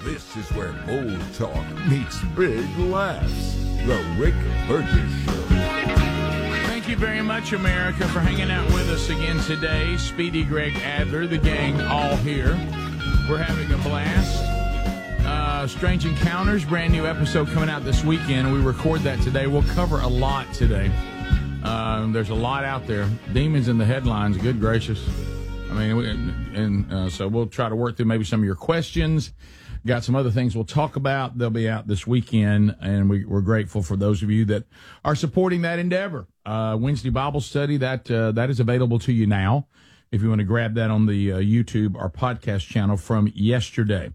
This is where bold talk meets big laughs. The Rick Burgess Show. Thank you very much, America, for hanging out with us again today. Speedy, Greg Adler, the gang, all here. We're having a blast. Strange Encounters, brand new episode coming out this weekend. We record that today. We'll cover a lot today. There's a lot out there. Demons in the headlines, good gracious. I mean, so we'll try to work through maybe some of your questions. Got some other things we'll talk about. They'll be out this weekend, and we're grateful for those of you that are supporting that endeavor. Wednesday Bible study, that is available to you now if you want to grab that on the YouTube or podcast channel from yesterday.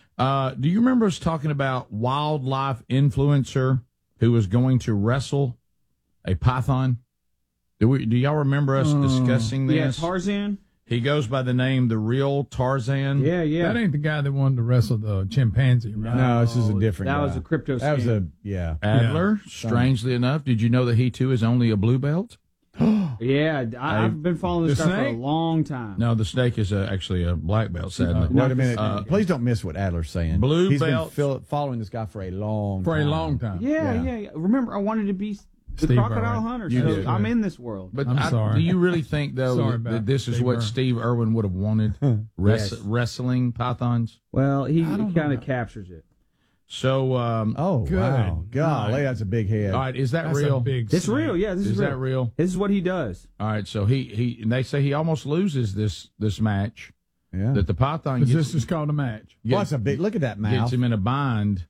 Do you remember us talking about wildlife influencer who was going to wrestle a python? Do y'all remember us discussing this? Yeah, Tarzan. He goes by the name The Real Tarzan. Yeah. That ain't the guy that wanted to wrestle the chimpanzee, right? No, this is a different That guy. was a crypto That was scam. Adler, strangely enough, did you know that he too is only a blue belt? Yeah, I've been following this The guy for a snake? long time. No, the snake is actually a black belt, sadly. Wait a minute. Please don't miss what Adler's saying. Blue He's belt. been following this guy for a long time. Yeah. Remember, I wanted to be the Steve crocodile Irwin. hunter, You so did. I'm in this world. But I'm sorry. do you really think, though, Sorry that about this is Steve what Irwin. Steve Irwin would have wanted? Yes. Wrestling pythons? Well, he don't kind know. of captures it. So, Oh, Good wow. Golly, night. that's a big head. all right, is that That's real? a big It's snake. real, yeah. This is Is real. that real? This is what he does. All right, so he and they say he almost loses this match. Yeah. That the python Because gets, this is called a match. Well, that's a big, look at that mouth. gets him in a bind.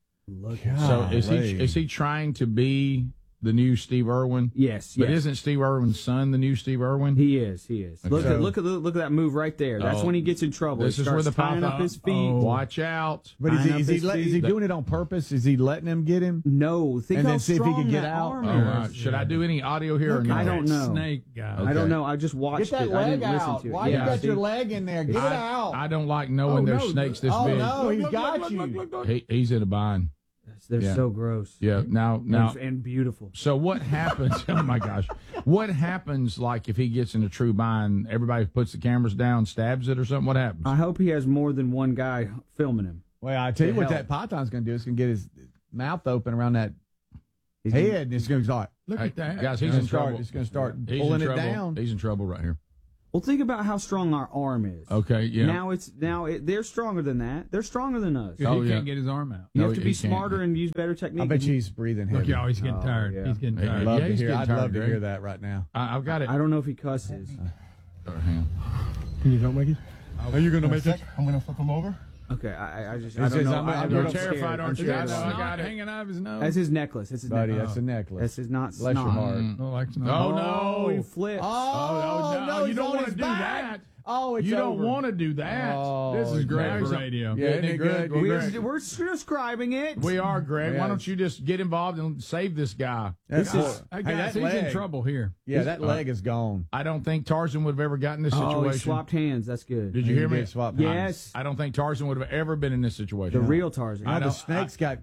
So Golly. is he trying to be the new Steve Irwin? Yes, But yes. isn't Steve Irwin's son the new Steve Irwin? He is. Look So- at that move right there. That's Oh. when he gets in trouble. This he is where starts the tying up python- his feet. Oh. Watch out. But is Tying he, up is he, his is he feet. doing it on purpose? Is he letting him get him? No, think And how then see if he strong can get that out? arm All is. right. Should I do any audio here or Look not? I don't know. Snake guy. Okay. I don't know. I just watched it. I didn't listen to it. Why Yeah. you got see? your leg in there? Get it out. I don't like knowing there's snakes this oh, big. no, he's got you. He's in a bind. They're Yeah. so gross. Yeah. Now. And beautiful. So what happens? Oh my gosh! What happens? Like if he gets in a true bind, everybody puts the cameras down, stabs it, or something. What happens? I hope he has more than one guy filming him. Well, I tell you To what hell. that python's going to do. It's going to get his mouth open around that He's head, and it's going to start. Look Hey, at that. guys, he's It's in trouble. It's going to start He's pulling in it trouble. down. He's in trouble right here. Well, think about how strong our arm is. Okay. Yeah. They're stronger than that. They're stronger than us. He Oh, yeah. can't get his arm out. You No, have to he be can't. smarter and use better technique. I bet you he's breathing Look, heavy. y'all, he's getting tired. yeah. He's getting Hey, tired. I'd love Yeah, to he's hear. getting I'd tired, love to Greg. hear that right now. I've got it. I don't know if he cusses. Hang on. Can you don't make it? Are you going to make it? I'm gonna flip him over. Okay, I just He I don't says, know. I'm You're scared. terrified, I'm aren't you? scared. I know, I Snot got it. hanging out of his nose. That's his necklace. That's his Buddy, necklace. that's a necklace. That's his not Bless your snot. heart. Oh, like Oh, snot. no. He flips. Oh, no, you he's don't on want to his do back. that. Oh, it's You don't over. want to do that. Oh, This is it's great over. for radio. Yeah, isn't it good? Well, We're Greg, describing it. we are, Greg. Yeah. Why don't you just get involved and save this guy? That's This is- Hey, hey, guys, that he's leg. in trouble here. Yeah, that leg is gone. I don't think Tarzan would have ever gotten this Oh, situation. he swapped hands. That's good. Did you hear He me? did swap Yes. I don't think Tarzan would have ever been in this situation. The real Tarzan. Now the don't- snake's got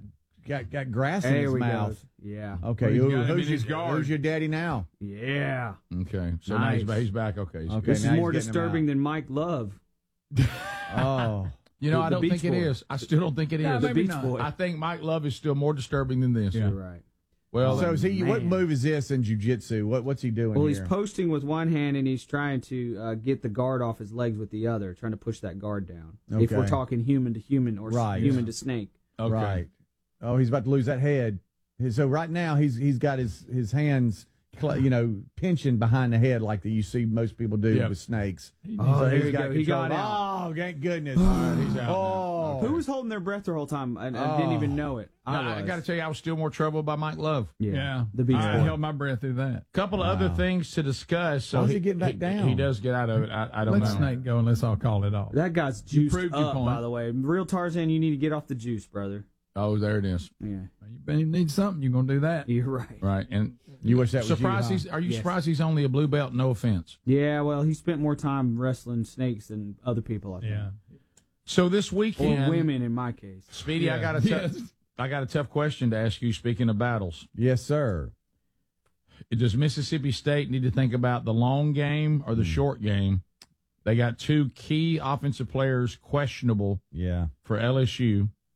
grass in There his we mouth. go. Yeah. Okay, Well, he's got him in who's, his guard. who's your daddy now? Yeah. Okay, so Nice. now he's back. Okay. Okay. This is now he's more getting him disturbing out. than Mike Love. Oh, You know, The I don't Beach think it Boys. is. I still don't think it Yeah, is. maybe Beach not. Boy. I think Mike Love is still more disturbing than this. Yeah. You're right. Well, so is he? What man. move is this in jiu-jitsu? What's he doing Well, here? he's posting with one hand and he's trying to get the guard off his legs with the other, trying to push that guard down. If we're Okay. talking human to human or Right. human to snake. okay. Right. Oh, he's about to lose that head. So right now he's got his hands, pinching behind the head like you see most people do Yep. with snakes. Oh, So there he's you go. He control. got out. Oh, thank goodness. He's out Oh, Who was holding their breath the whole time and didn't even know it? I got to tell you, I was still more troubled by Mike Love. Yeah. The Beach I Boy. held my breath through that. Couple of other things to discuss. So How's he getting back down? He does get out of it. I don't Let know. Snake go and let's all call it off. That guy's juiced proved your up, point. by the way. Real Tarzan, you need to get off the juice, brother. Oh, there it is. Yeah, You need something, you're going to do that. you're right. Right, and You wish that was surprised you, he's. Are you Yes. surprised he's only a blue belt? No offense. Yeah, well, he spent more time wrestling snakes than other people, I think. Yeah. So this Or weekend, women, in my case. Speedy, I Yeah. got a tough question to ask you. Speaking of battles, Yes, sir. does Mississippi State need to think about the long game or the short game? They got two key offensive players questionable Yeah. for LSU.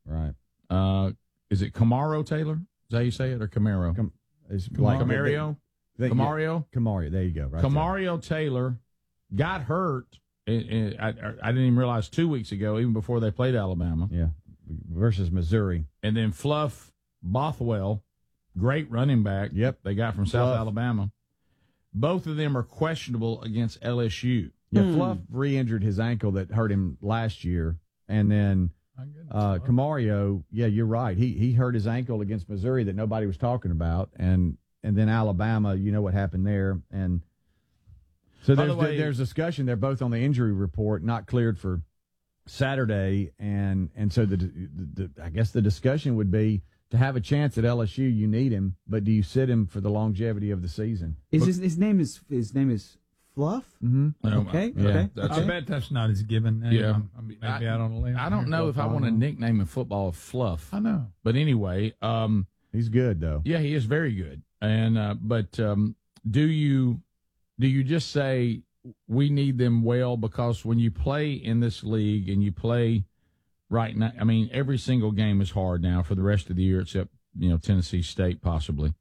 Right. Is it Camaro Taylor? Is that how you say it, or Camaro? It's Camario? Camario? Camario. There you go. Right. Camario Taylor got hurt. I didn't even realize 2 weeks ago, even before they played Alabama. Yeah. Versus Missouri. And then Fluff Bothwell, great running back. Yep. They got from South Alabama. Both of them are questionable against LSU. Yeah, Fluff re-injured his ankle that hurt him last year, and then Camario, yeah, you're right. He hurt his ankle against Missouri that nobody was talking about, and then Alabama, you know what happened there, and so there's discussion. They're both on the injury report, not cleared for Saturday, and so I guess the discussion would be to have a chance at LSU, you need him, but do you sit him for the longevity of the season? His name is Fluff? Mm-hmm. Okay. Yeah. Okay. I bet that's not his given name. Yeah. Maybe out on a limb. I don't know if I want a nickname in football of Fluff. I know. But anyway, He's good though. yeah, he is very good. And but do you just say we need them well, because when you play in this league and you play right now, I mean, every single game is hard now for the rest of the year, except Tennessee State possibly.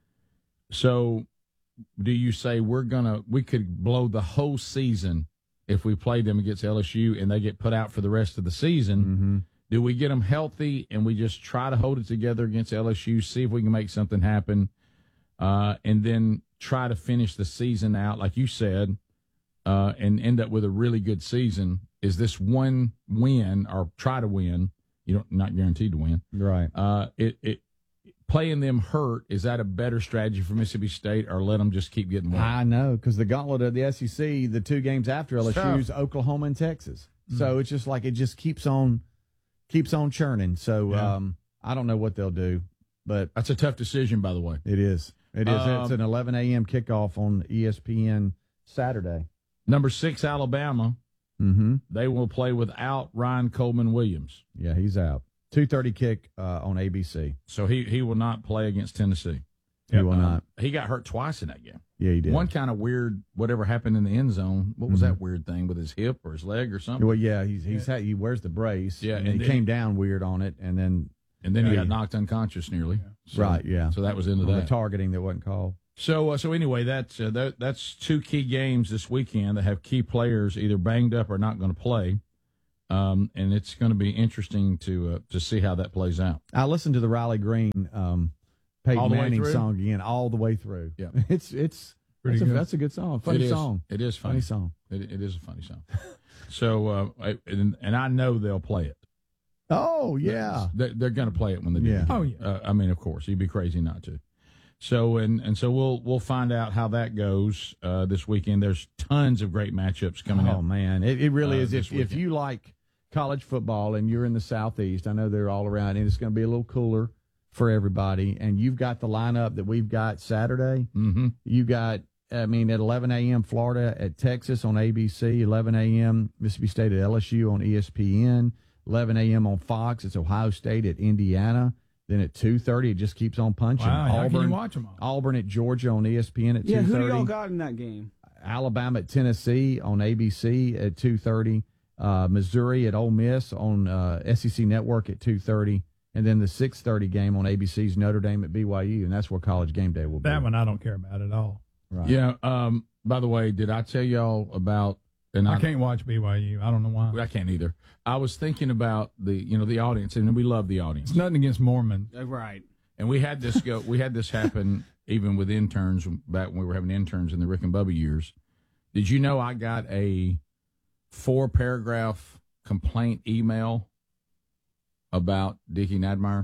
So, do you say we could blow the whole season if we play them against LSU and they get put out for the rest of the season? Mm-hmm. Do we get them healthy and we just try to hold it together against LSU, see if we can make something happen, and then try to finish the season out, like you said, and end up with a really good season? Is this one win, or try to win? Not guaranteed to win. Right. Playing them hurt, is that a better strategy for Mississippi State, or let them just keep getting won? I know, because the gauntlet of the SEC, the 2 games after LSU's Oklahoma and Texas. So it's just like it just keeps on churning. So I don't know what they'll do, but that's a tough decision, by the way. it is. It is. It's an 11 a.m. kickoff on ESPN Saturday. Number 6, Alabama. Mm-hmm. They will play without Ryan Coleman Williams. Yeah, he's out. 2:30 kick on ABC. So he will not play against Tennessee. He will not. He got hurt twice in that game. Yeah, he did. One kind of weird, whatever happened in the end zone. What was that weird thing with his hip or his leg or something? Well, yeah, he wears the brace. Yeah, and and he then came down weird on it, and then he got knocked unconscious nearly. So, right, yeah. So that was into on that. the targeting that wasn't called. So anyway, that's 2 key games this weekend that have key players either banged up or not going to play. And it's going to be interesting to see how that plays out. I listened to the Riley Green Peyton Manning song again all the way through. Yeah, it's pretty good. That's a good song. Funny song. It is funny. Song. It is a funny song. So and I know they'll play it. Oh yeah, they're going to play it when they do. Yeah. Oh yeah. I mean, of course, you'd be crazy not to. So so we'll find out how that goes this weekend. There's tons of great matchups coming up. Oh man, it really is. If you like college football and you're in the Southeast, I know they're all around, and it's going to be a little cooler for everybody. And you've got the lineup that we've got Saturday. Mm-hmm. You got, at 11 a.m. Florida at Texas on ABC, 11 a.m. Mississippi State at LSU on ESPN, 11 a.m. on Fox. It's Ohio State at Indiana. Then at 2:30, it just keeps on punching. Wow, how can you watch them all? Auburn at Georgia on ESPN at 2:30. Yeah, who do y'all got in that game? Alabama at Tennessee on ABC at 2:30. Missouri at Ole Miss on SEC Network at 2:30. And then the 6:30 game on ABC's Notre Dame at BYU, and that's where College Game Day will be. That one I don't care about at all. Right. Yeah. By the way, did I tell y'all about? And I can't watch BYU. I don't know why. I can't either. I was thinking about the audience, and we love the audience. It's nothing against Mormons, Right. And we had this happen even with interns back when we were having interns in the Rick and Bubba years. Did you know I got a 4-paragraph complaint email about Dickie Nadmeyer?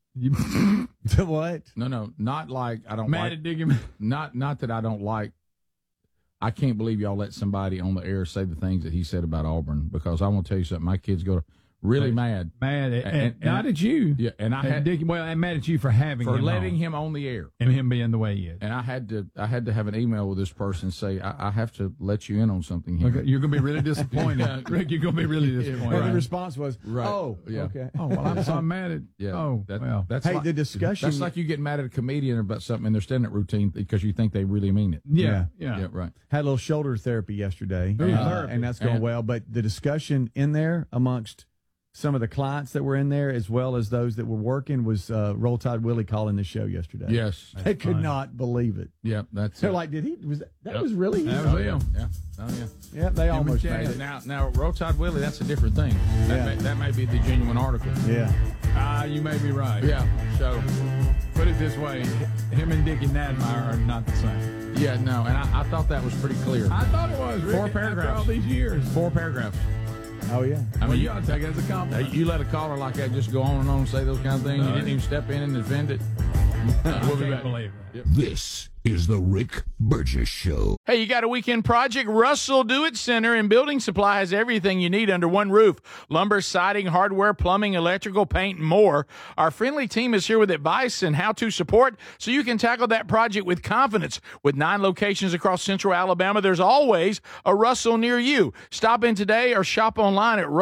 What? No, not like I don't mad like. at Dickie. Not that I don't like. I can't believe y'all let somebody on the air say the things that he said about Auburn, because I want to tell you something. My kids go really mad. Mad at, and not at you. Yeah, and I had Dickie. Well, I'm mad at you for having him letting on. him on the air and him being the way he is. And I had to have an email with this person say I have to let you in on something here. Okay, you're gonna be really disappointed, Rick. You're gonna be really disappointed. And the response was, Right. "Oh, Yeah. okay." Oh well, I'm mad at. Yeah. Oh, well. That's Hey, like, the discussion. that's like you getting mad at a comedian about something in their stand-up routine because you think they really mean it. Yeah. Yeah, right. Had a little shoulder therapy yesterday, Therapy. and that's going well. But the discussion in there amongst some of the clients that were in there, as well as those that were working, was Roll Tide Willie calling the show yesterday. Yes. They could not believe it. Yep, that's They're it. like, did he? Was that was really him? That was him. Yeah. Oh, yeah. Yeah, they almost made it. Now, Roll Tide Willie, that's a different thing. That may be the genuine article. Yeah. You may be right. Yeah. So, Put it this way, him and Dickie Nadmeyer are not the same. yeah, no, and I thought that was pretty clear. I thought it was, Rick, 4 after paragraphs. all these years. 4 paragraphs. Oh, yeah. I mean, You ought to take it as a compliment. you let a caller like that just go on and on and say those kind of things. You didn't even step in and defend it. We'll be I back. can't believe it. This is the Rick Burgess Show. Hey, you got a weekend project? Russell Do-It Center and Building Supply has everything you need under one roof. Lumber, siding, hardware, plumbing, electrical, paint, and more. Our friendly team is here with advice and how to support so you can tackle that project with confidence. With 9 locations across central Alabama, there's always a Russell near you. Stop in today or shop online at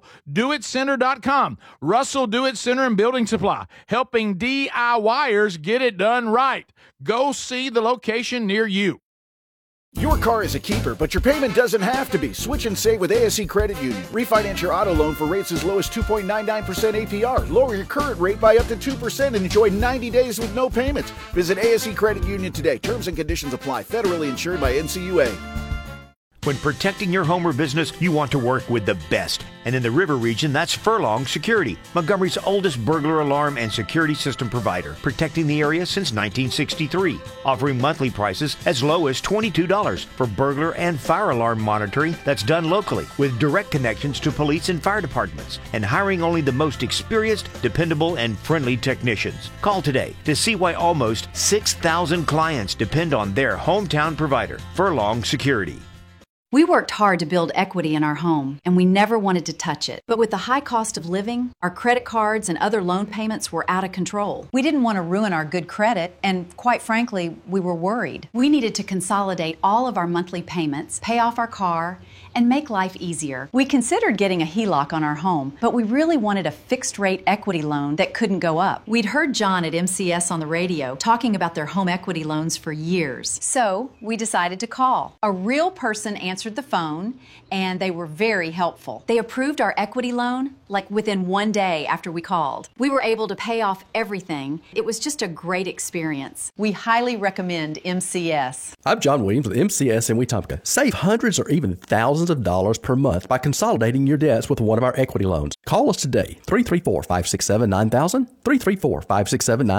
russelldoitcenter.com. Russell Do-It Center and Building Supply, helping DIYers get it done right. Go see the location near you. Your car is a keeper, but your payment doesn't have to be. Switch and save with ASE Credit Union. Refinance your auto loan for rates as low as 2.99% APR. Lower your current rate by up to 2% and enjoy 90 days with no payments. Visit ASE Credit Union today. Terms and conditions apply. Federally insured by NCUA. When protecting your home or business, you want to work with the best. And in the River region, that's Furlong Security, Montgomery's oldest burglar alarm and security system provider, protecting the area since 1963, offering monthly prices as low as $22 for burglar and fire alarm monitoring that's done locally with direct connections to police and fire departments, and hiring only the most experienced, dependable, and friendly technicians. Call today to see why almost 6,000 clients depend on their hometown provider, Furlong Security. We worked hard to build equity in our home, and we never wanted to touch it. But with the high cost of living, our credit cards and other loan payments were out of control. We didn't want to ruin our good credit, and quite frankly, we were worried. We needed to consolidate all of our monthly payments, pay off our car, and make life easier. We considered getting a HELOC on our home, but we really wanted a fixed-rate equity loan that couldn't go up. We'd heard John at MCS on the radio talking about their home equity loans for years. So we decided to call. A real person answered the phone, and they were very helpful. They approved our equity loan like within 1 day after we called. We were able to pay off everything. It was just a great experience. We highly recommend MCS. I'm John Williams with MCS in Wetumpka. Save hundreds or even thousands of dollars per month by consolidating your debts with one of our equity loans. Call us today, 334-567-9000, 334-567-9000.